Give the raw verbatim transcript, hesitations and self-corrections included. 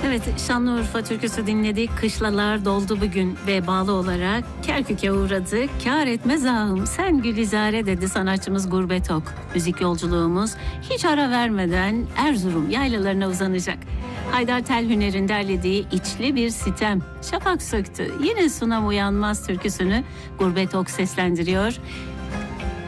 Evet, Şanlıurfa türküsü dinledik. Kışlalar doldu bugün ve bağlı olarak Kerkük'e uğradık. Kâr etmez ağım sen gülizare dedi sanatçımız Gurbet Ok. Müzik yolculuğumuz hiç ara vermeden Erzurum yaylalarına uzanacak. Haydar Telhüner'in derlediği içli bir sitem. Şafak söktü yine sunam uyanmaz türküsünü Gurbet Ok seslendiriyor.